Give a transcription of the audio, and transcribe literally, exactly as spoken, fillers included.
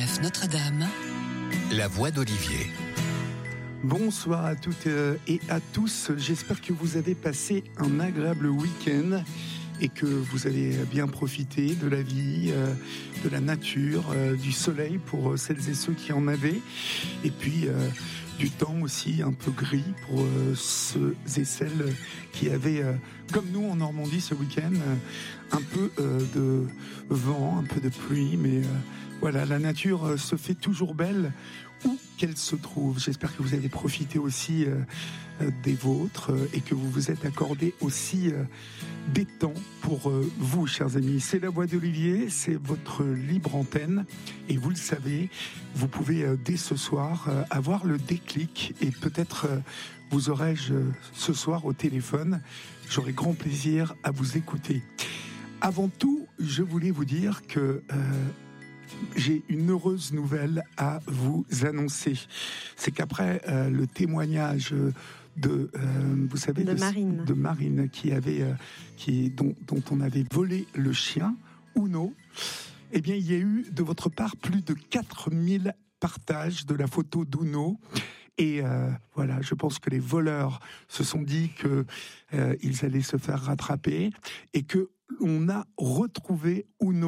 F Notre-Dame, la voix d'Olivier. Bonsoir à toutes et à tous. J'espère que vous avez passé un agréable week-end et que vous avez bien profité de la vie, de la nature, du soleil pour celles et ceux qui en avaient. Et puis du temps aussi un peu gris pour ceux et celles qui avaient, comme nous en Normandie ce week-end, un peu de vent, un peu de pluie, mais voilà, la nature se fait toujours belle où qu'elle se trouve. J'espère que vous avez profité aussi euh, des vôtres euh, et que vous vous êtes accordé aussi euh, des temps pour euh, vous, chers amis. C'est la voix d'Olivier, c'est votre libre antenne et vous le savez, vous pouvez euh, dès ce soir euh, avoir le déclic et peut-être euh, vous aurai-je euh, ce soir au téléphone. J'aurai grand plaisir à vous écouter. Avant tout, je voulais vous dire que euh, j'ai une heureuse nouvelle à vous annoncer. C'est qu'après euh, le témoignage de, euh, vous savez, de, de Marine, de Marine qui avait, euh, qui, dont, dont on avait volé le chien, Uno, eh bien, il y a eu de votre part plus de quatre mille partages de la photo d'Uno. Et euh, voilà, je pense que les voleurs se sont dit que euh, ils allaient se faire rattraper et que on a retrouvé Uno